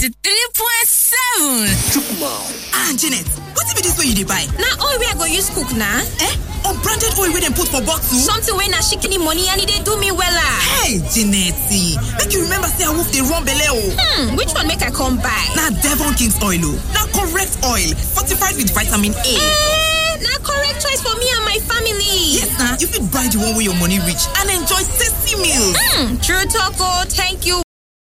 93.7. Janet, what be this way you dey buy? Na oil wey I go use cook na. Unbranded oil wey dem put for bottle? Something wey na shikini money and e dey do me wella. Hey, Janet, make you remember say awoof dey run belle o. Which one make I come buy? Na Devon King's oil o. Na correct oil, fortified with vitamin A. Na correct choice for me and my family. Yes na, you fit buy the one wey your money reach and enjoy tasty meals. True talk o, thank you